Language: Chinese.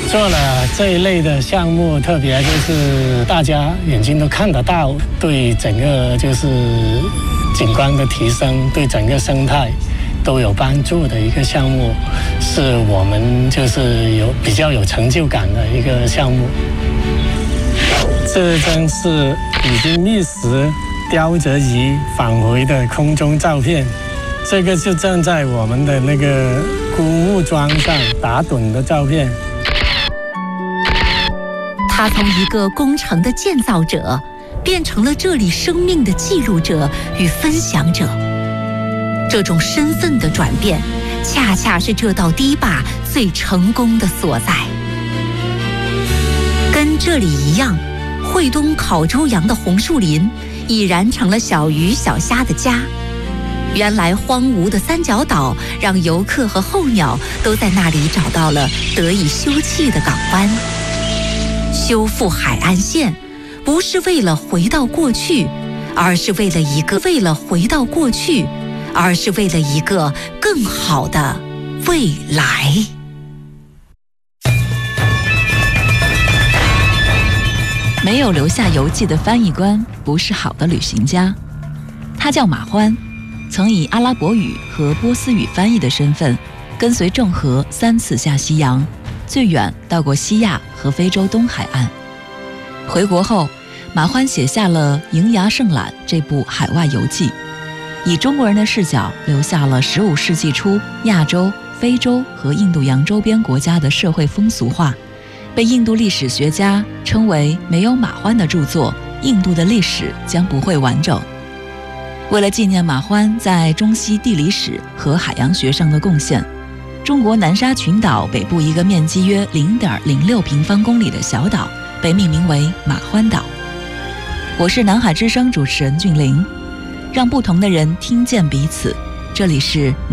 做了这一类的项目，特别就是大家眼睛都看得到，对整个就是景观的提升，对整个生态都有帮助的一个项目，是我们就是比较有成就感的一个项目。这张是已经历时雕着仪返回的空中照片，这个就站在我们的那个古木桩上打盹的照片。 他从一个工程的建造者，变成了这里生命的记录者与分享者。这种身份的转变，恰恰是这道堤坝最成功的所在。跟这里一样，惠东烤洲洋的红树林已然成了小鱼小虾的家。原来荒芜的三角岛，让游客和候鸟都在那里找到了得以休憩的港湾。修复海岸线，不是为了回到过去，而是为了一个更好的未来。 没有留下游记的翻译官不是好的旅行家。他叫马欢，曾以阿拉伯语和波斯语翻译的身份，跟随郑和3次下西洋，最远到过西亚和非洲东海岸。回国后，马欢写下了《瀛涯胜览》这部海外游记，以中国人的视角留下了15世纪初亚洲、非洲和印度洋周边国家的社会风俗化，被印度历史学家称为没有马欢的著作，印度的历史将不会完整。为了纪念马欢在中西地理史和海洋学上的贡献，中国南沙群岛北部一个面积约 0.06 平方公里的小岛被命名为马欢岛。我是南海之声主持人俊玲，让不同的人听见彼此。这里是